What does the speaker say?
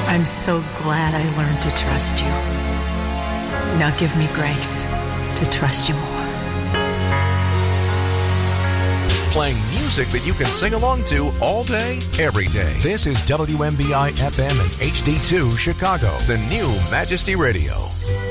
I'm so glad I learned to trust you. Now give me grace to trust you more. Playing music that you can sing along to all day, every day. This is WMBI FM and HD2 Chicago, the new Majesty Radio.